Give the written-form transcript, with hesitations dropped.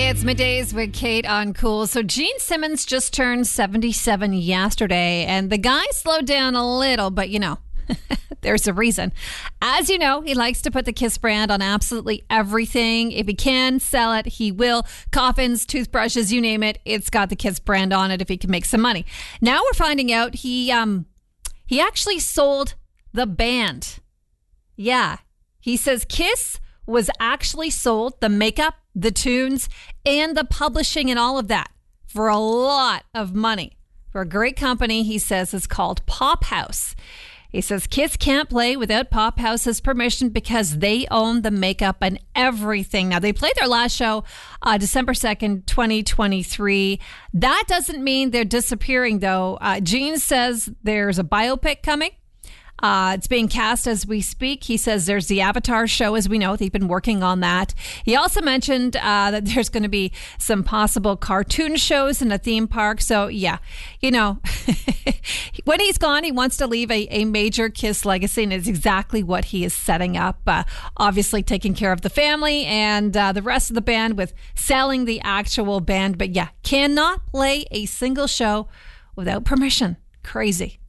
Hey, it's Middays with Kate on Cool. So Gene Simmons just turned 77 yesterday, and the guy slowed down a little, but there's a reason. As you know, he likes to put the Kiss brand on absolutely everything. If he can sell it, he will. Coffins, toothbrushes, you name it, it's got the Kiss brand on it if he can make some money. Now we're finding out he actually sold the band. Yeah, he says Kiss was actually sold, the makeup, the tunes, and the publishing and all of that for a lot of money. For a great company, he says, is called Pop House. He says Kiss can't play without Pop House's permission because they own the makeup and everything. Now, they played their last show December 2nd, 2023. That doesn't mean they're disappearing, though. Gene says there's a biopic coming. It's being cast as we speak. He says there's the Avatar show, as we know. They've been working on that. He also mentioned that there's going to be some possible cartoon shows in a theme park. So, yeah, when he's gone, he wants to leave a major Kiss legacy, and it's exactly what he is setting up. Obviously, taking care of the family and the rest of the band with selling the actual band. But, yeah, cannot play a single show without permission. Crazy.